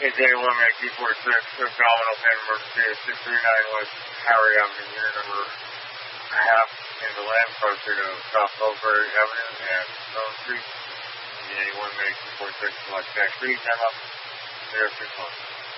AJ1 Make 246, Domino Pin Emergency 639 West Harry Avenue, unit number half in the land closer to South Pillsbury Avenue and Stone Street. AJ1 Make 246, select tax 3, 10 up, 061.